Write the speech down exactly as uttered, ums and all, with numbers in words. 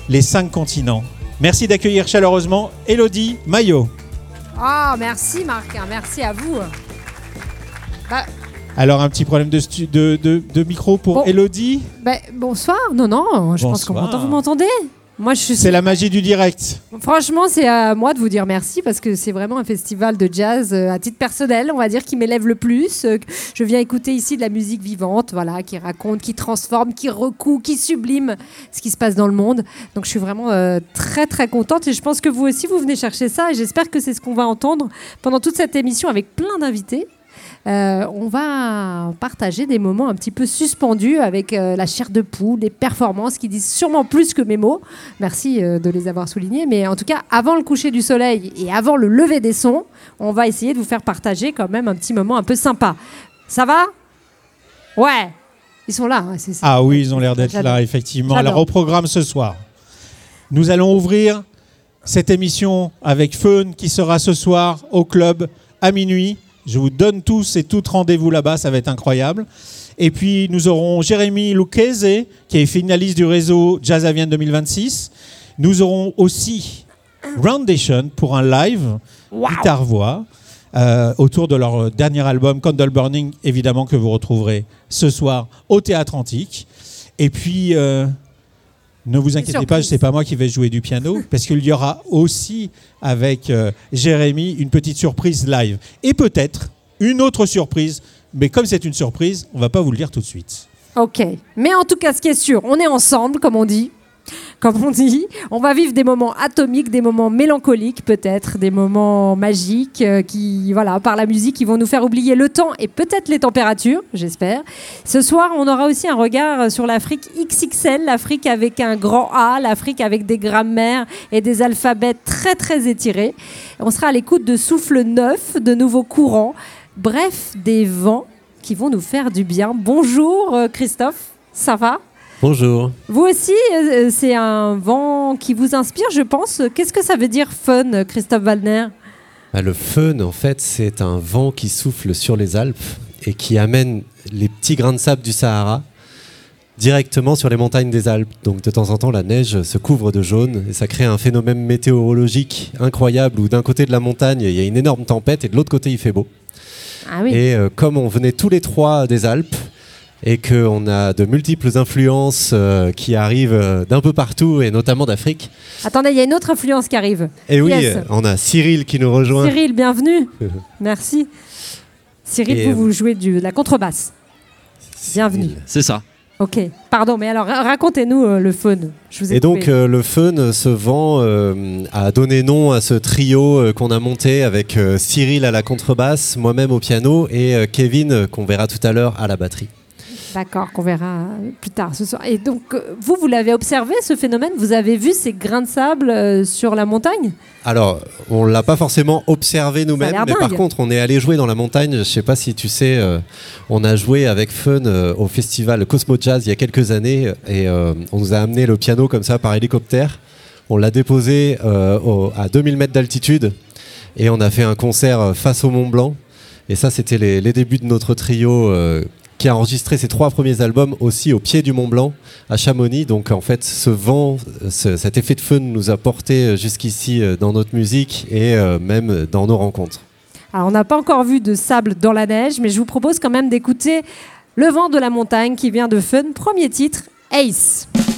les cinq continents. Merci d'accueillir chaleureusement Élodie Maillot. Ah, merci Marc, merci à vous. Bah... Alors, un petit problème de, stu- de, de, de micro pour bon. Élodie. Bah, bonsoir, non, non, je bonsoir. pense qu'on m'entend. Vous m'entendez ? Moi, je suis... C'est la magie du direct. Franchement, c'est à moi de vous dire merci parce que c'est vraiment un festival de jazz euh, à titre personnel, on va dire, qui m'élève le plus. Euh, je viens écouter ici de la musique vivante, voilà, qui raconte, qui transforme, qui recoue, qui sublime ce qui se passe dans le monde. Donc, je suis vraiment euh, très, très contente et je pense que vous aussi, vous venez chercher ça et j'espère que c'est ce qu'on va entendre pendant toute cette émission avec plein d'invités. Euh, on va partager des moments un petit peu suspendus avec euh, la chair de poule, des performances qui disent sûrement plus que mes mots. Merci euh, de les avoir soulignés. Mais en tout cas, avant le coucher du soleil et avant le lever des sons, on va essayer de vous faire partager quand même un petit moment un peu sympa. Ça va ? Ouais, ils sont là. Hein, c'est, c'est... Ah oui, ils ont l'air d'être J'adore. là, effectivement. J'adore. Alors, au programme ce soir, nous allons ouvrir cette émission avec Feun qui sera ce soir au club à minuit. Je vous donne tous et toutes rendez-vous là-bas, ça va être incroyable. Et puis, nous aurons Jérémy Lucchese, qui est finaliste du réseau Jazz à Vienne deux mille vingt-six. Nous aurons aussi Roundation pour un live, wow. guitare-voix, euh, autour de leur dernier album, Candle Burning, évidemment, que vous retrouverez ce soir au Théâtre Antique. Et puis... Euh, Ne vous inquiétez pas, ce n'est pas moi qui vais jouer du piano, parce qu'il y aura aussi avec euh, Jérémy une petite surprise live. Et peut-être une autre surprise, mais comme c'est une surprise, on ne va pas vous le dire tout de suite. Ok, mais en tout cas, ce qui est sûr, on est ensemble, comme on dit. Comme on dit, on va vivre des moments atomiques, des moments mélancoliques peut-être, des moments magiques euh, qui, voilà, par la musique, qui vont nous faire oublier le temps et peut-être les températures, j'espère. Ce soir, on aura aussi un regard sur l'Afrique X X L, l'Afrique avec un grand A, l'Afrique avec des grammaires et des alphabets très très étirés. On sera à l'écoute de souffles neufs, de nouveaux courants, bref, des vents qui vont nous faire du bien. Bonjour euh, Christophe, ça va ? Bonjour. Vous aussi, euh, c'est un vent qui vous inspire, je pense. Qu'est-ce que ça veut dire fun, Christophe Waldner ? Bah, le fun, en fait, c'est un vent qui souffle sur les Alpes et qui amène les petits grains de sable du Sahara directement sur les montagnes des Alpes. Donc de temps en temps, la neige se couvre de jaune et ça crée un phénomène météorologique incroyable où d'un côté de la montagne, il y a une énorme tempête et de l'autre côté, il fait beau. Ah oui. Et euh, comme on venait tous les trois des Alpes, et qu'on a de multiples influences euh, qui arrivent euh, d'un peu partout, et notamment d'Afrique. Attendez, il y a une autre influence qui arrive. Et oui, yes. on a Cyril qui nous rejoint. Cyril, bienvenue. Merci. Cyril, et vous, vous jouez du, de la contrebasse. Bienvenue. C'est ça. Ok, pardon, mais alors racontez-nous euh, le fun. Je vous ai et coupé. donc euh, le fun, ce vent euh, a donné nom à ce trio euh, qu'on a monté avec euh, Cyril à la contrebasse, moi-même au piano et euh, Kevin euh, qu'on verra tout à l'heure à la batterie. D'accord, qu'on verra plus tard ce soir. Et donc, vous, vous l'avez observé, ce phénomène ? Vous avez vu ces grains de sable euh, sur la montagne ? Alors, on ne l'a pas forcément observé nous-mêmes, mais dingue. par contre, on est allé jouer dans la montagne. Je ne sais pas si tu sais, euh, on a joué avec Fun euh, au festival Cosmo Jazz il y a quelques années et euh, on nous a amené le piano comme ça par hélicoptère. On l'a déposé euh, au, à deux mille mètres d'altitude et on a fait un concert face au Mont Blanc. Et ça, c'était les, les débuts de notre trio euh, qui a enregistré ses trois premiers albums aussi au pied du Mont Blanc, à Chamonix. Donc en fait, ce vent, ce, cet effet de fun nous a porté jusqu'ici dans notre musique et euh, même dans nos rencontres. Alors on n'a pas encore vu de sable dans la neige, mais je vous propose quand même d'écouter Le vent de la montagne qui vient de Fun, premier titre, Ace.